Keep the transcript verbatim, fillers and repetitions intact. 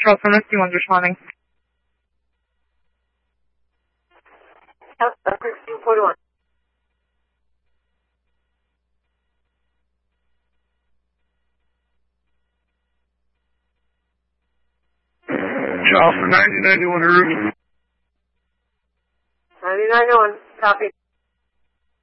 Charles from Rescue One's responding. Alpha sixteen forty-one. Alpha ninety ninety-one route. ninety ninety-one, copy.